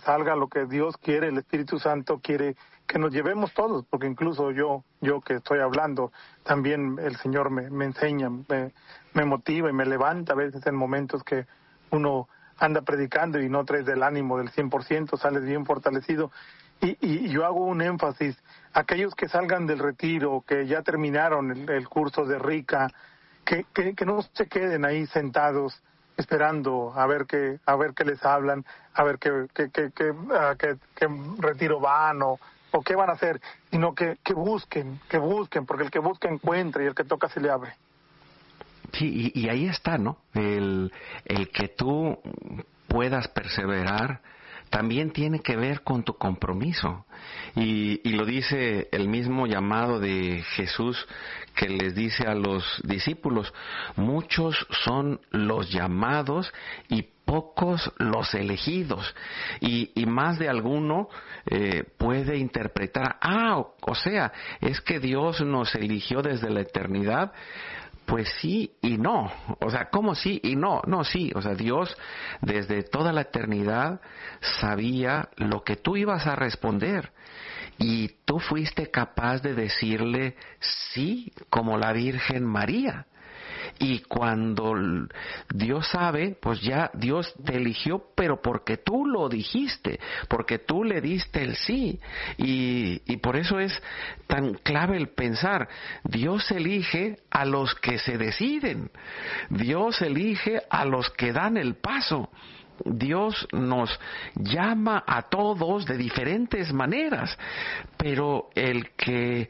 salga lo que Dios quiere, el Espíritu Santo quiere que nos llevemos todos, porque incluso yo que estoy hablando, también el Señor me enseña, me motiva y me levanta a veces en momentos que uno anda predicando y no traes del ánimo del 100%, sales bien fortalecido. Y yo hago un énfasis, aquellos que salgan del retiro, que ya terminaron el curso de Rica, que no se queden ahí sentados esperando a ver qué les hablan, a ver qué retiro van o qué van a hacer, sino que busquen, porque el que busca encuentra y el que toca se le abre. Sí, y ahí está, ¿no? El que tú puedas perseverar también tiene que ver con tu compromiso. Y lo dice el mismo llamado de Jesús que les dice a los discípulos: muchos son los llamados y pocos los elegidos. Y más de alguno puede interpretar, o sea, es que Dios nos eligió desde la eternidad. Pues sí y no, o sea, ¿cómo sí y no? No, sí, o sea, Dios desde toda la eternidad sabía lo que tú ibas a responder y tú fuiste capaz de decirle sí, como la Virgen María. Y cuando Dios sabe, pues ya Dios te eligió, pero porque tú lo dijiste, porque tú le diste el sí. Y por eso es tan clave el pensar, Dios elige a los que se deciden, Dios elige a los que dan el paso. Dios nos llama a todos de diferentes maneras, pero el que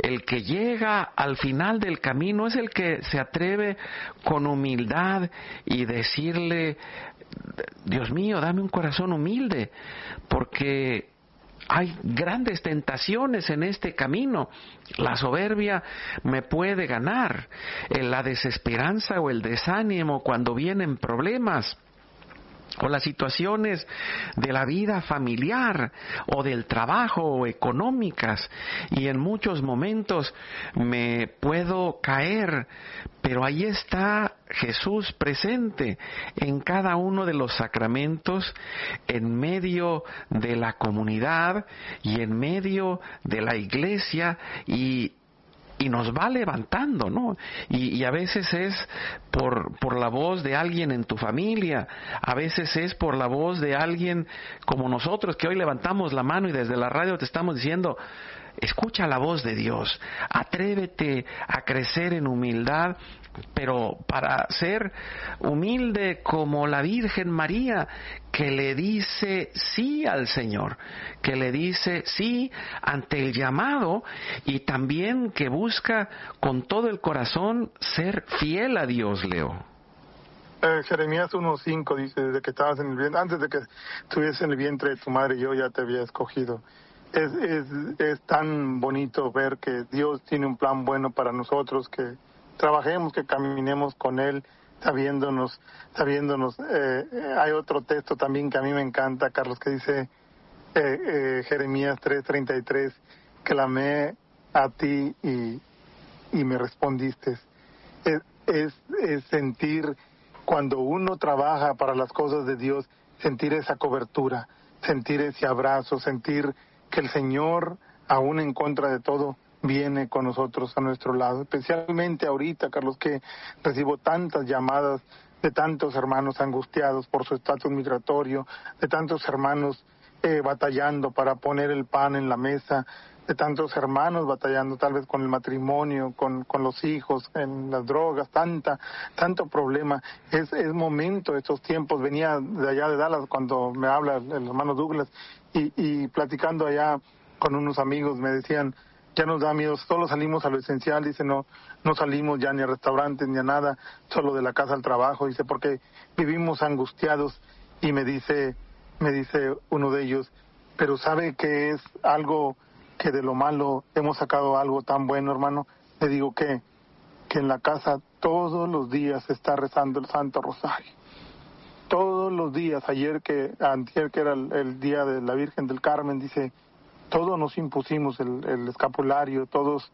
llega al final del camino es el que se atreve con humildad y decirle: Dios mío, dame un corazón humilde, porque hay grandes tentaciones en este camino. La soberbia me puede ganar, la desesperanza o el desánimo cuando vienen problemas, o las situaciones de la vida familiar o del trabajo o económicas, y en muchos momentos me puedo caer, pero ahí está Jesús presente en cada uno de los sacramentos, en medio de la comunidad y en medio de la iglesia, y nos va levantando, ¿no? Y a veces es por la voz de alguien en tu familia, a veces es por la voz de alguien como nosotros, que hoy levantamos la mano y desde la radio te estamos diciendo: escucha la voz de Dios, atrévete a crecer en humildad, pero para ser humilde como la Virgen María, que le dice sí al Señor, que le dice sí ante el llamado, y también que busca con todo el corazón ser fiel a Dios, Leo. Jeremías 1:5 dice: desde que estabas en el vientre, antes de que estuviese en el vientre de tu madre, yo ya te había escogido. Es tan bonito ver que Dios tiene un plan bueno para nosotros, que trabajemos, que caminemos con Él, sabiéndonos. Hay otro texto también que a mí me encanta, Carlos, que dice Jeremías 3:33: clamé a ti y me respondiste. Es sentir, cuando uno trabaja para las cosas de Dios, sentir esa cobertura, sentir ese abrazo, sentir que el Señor, aún en contra de todo, viene con nosotros a nuestro lado. Especialmente ahorita, Carlos, que recibo tantas llamadas de tantos hermanos angustiados por su estatus migratorio, de tantos hermanos batallando para poner el pan en la mesa, de tantos hermanos batallando tal vez con el matrimonio, con los hijos, en las drogas, tanto problema. Es momento, estos tiempos. Venía de allá de Dallas cuando me habla el hermano Douglas, y platicando allá con unos amigos me decían: ya nos da miedo, solo salimos a lo esencial. Dice, no salimos ya ni a restaurantes ni a nada, solo de la casa al trabajo. Dice, porque vivimos angustiados. Y me dice uno de ellos: pero ¿sabe que es algo que de lo malo hemos sacado algo tan bueno, hermano? Le digo que en la casa todos los días se está rezando el Santo Rosario. Todos los días. Antier, que era el día de la Virgen del Carmen, dice, todos nos impusimos el escapulario, todos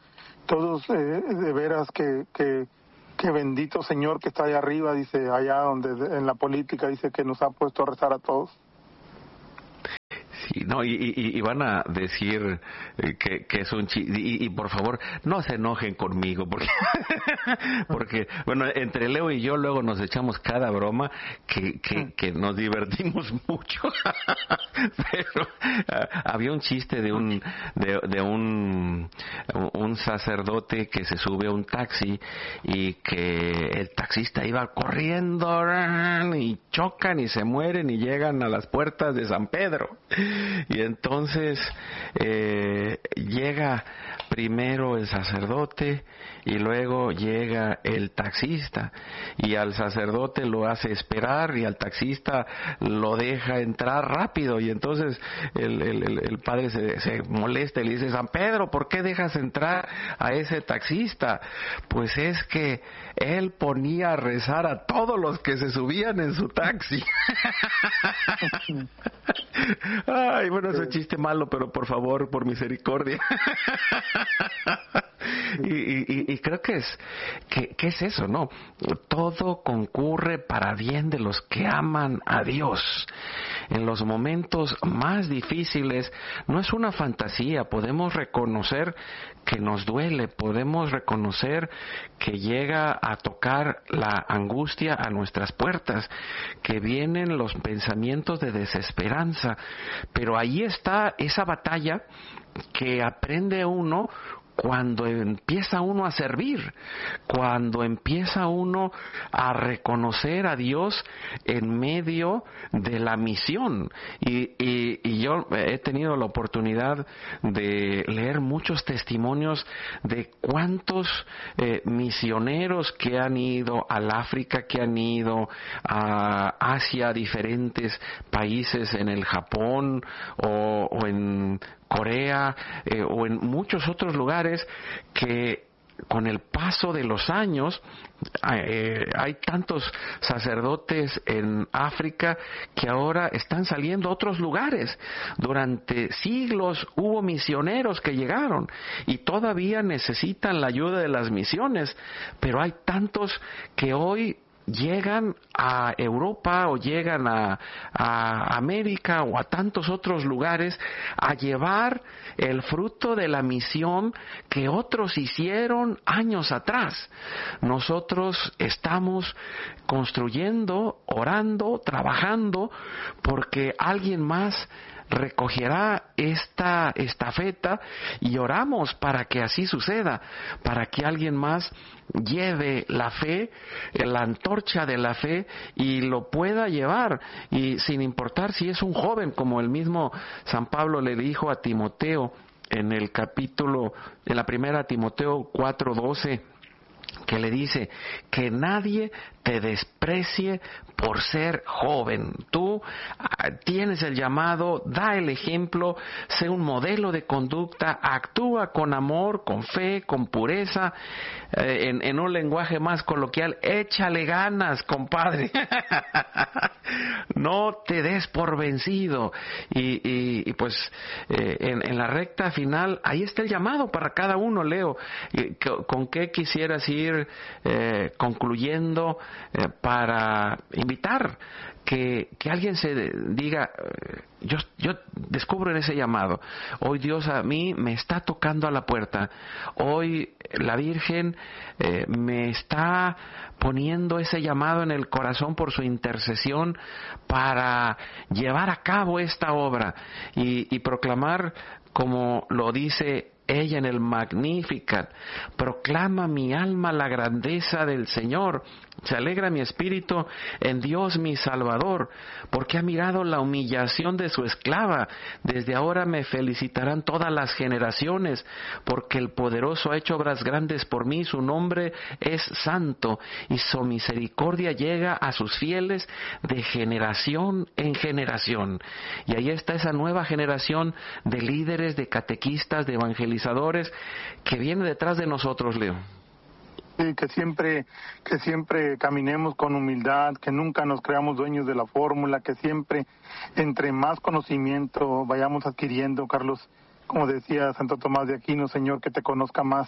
de veras que bendito Señor que está allá arriba, dice, allá donde en la política, dice que nos ha puesto a rezar a todos. Sí, no, y van a decir que es un chiste, y por favor, no se enojen conmigo, porque bueno, entre Leo y yo luego nos echamos cada broma que nos divertimos mucho. Pero había un chiste de un sacerdote que se sube a un taxi y que el taxista iba corriendo y chocan y se mueren y llegan a las puertas de San Pedro. Y entonces llega primero el sacerdote y luego llega el taxista, y al sacerdote lo hace esperar y al taxista lo deja entrar rápido, y entonces el padre se molesta y le dice: San Pedro, ¿por qué dejas entrar a ese taxista? Pues es que él ponía a rezar a todos los que se subían en su taxi. Ay, bueno, es un chiste malo, pero por favor, por misericordia. Y creo que es eso, ¿no? Todo concurre para bien de los que aman a Dios. En los momentos más difíciles no es una fantasía, podemos reconocer que nos duele, podemos reconocer que llega a tocar la angustia a nuestras puertas, que vienen los pensamientos de desesperanza, pero ahí está esa batalla que aprende uno cuando empieza uno a servir, cuando empieza uno a reconocer a Dios en medio de la misión. Y yo he tenido la oportunidad de leer muchos testimonios de cuántos misioneros que han ido al África, que han ido a Asia, a diferentes países, en el Japón o en Corea o en muchos otros lugares, que con el paso de los años hay tantos sacerdotes en África que ahora están saliendo a otros lugares. Durante siglos hubo misioneros que llegaron y todavía necesitan la ayuda de las misiones, pero hay tantos que hoy llegan a Europa o llegan a América o a tantos otros lugares a llevar el fruto de la misión que otros hicieron años atrás. Nosotros estamos construyendo, orando, trabajando porque alguien más recogerá esta estafeta, y oramos para que así suceda, para que alguien más lleve la fe, la antorcha de la fe, y lo pueda llevar, y sin importar si es un joven, como el mismo San Pablo le dijo a Timoteo en la primera Timoteo 4:12, que le dice que nadie te desprecie por ser joven. Tú tienes el llamado, da el ejemplo, sé un modelo de conducta, actúa con amor, con fe, con pureza, en un lenguaje más coloquial, échale ganas, compadre. No te des por vencido. Y pues en la recta final, ahí está el llamado para cada uno, Leo. ¿Con qué quisieras ir concluyendo para invitar que alguien se diga: yo descubro en ese llamado, hoy Dios a mí me está tocando a la puerta, hoy la Virgen me está poniendo ese llamado en el corazón por su intercesión para llevar a cabo esta obra y proclamar, como lo dice ella en el Magnificat: proclama mi alma la grandeza del Señor, se alegra mi espíritu en Dios mi Salvador, porque ha mirado la humillación de su esclava. Desde ahora me felicitarán todas las generaciones, porque el poderoso ha hecho obras grandes por mí, su nombre es santo, y su misericordia llega a sus fieles de generación en generación. Y ahí está esa nueva generación de líderes, de catequistas, de evangelizadores, que viene detrás de nosotros, Leo. Sí, que siempre caminemos con humildad, que nunca nos creamos dueños de la fórmula, que siempre, entre más conocimiento vayamos adquiriendo, Carlos, como decía Santo Tomás de Aquino, Señor, que te conozca más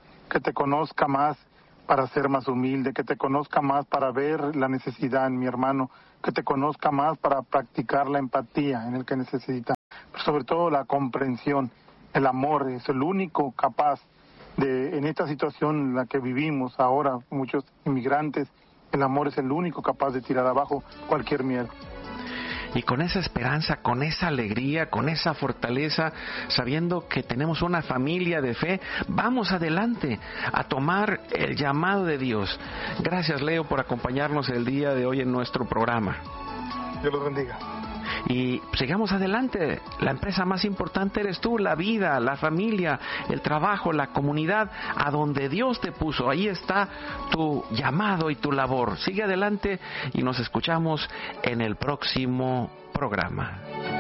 para ser más humilde, que te conozca más para ver la necesidad en mi hermano, que te conozca más para practicar la empatía en el que necesita. sobre todo la comprensión. El amor es el único capaz de, en esta situación en la que vivimos ahora, muchos inmigrantes, el amor es el único capaz de tirar abajo cualquier miedo. Y con esa esperanza, con esa alegría, con esa fortaleza, sabiendo que tenemos una familia de fe, vamos adelante a tomar el llamado de Dios. Gracias, Leo, por acompañarnos el día de hoy en nuestro programa. Dios los bendiga. Y sigamos adelante. La empresa más importante eres tú, la vida, la familia, el trabajo, la comunidad, a donde Dios te puso. Ahí está tu llamado y tu labor. Sigue adelante y nos escuchamos en el próximo programa.